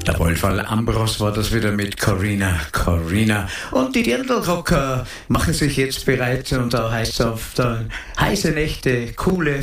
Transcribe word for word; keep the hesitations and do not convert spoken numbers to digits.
Der Wohlfall Ambros war das wieder mit Corina, Corina. Und die Dirndl-Rocker machen sich jetzt bereit und da heißt es auf der heiße Nächte, coole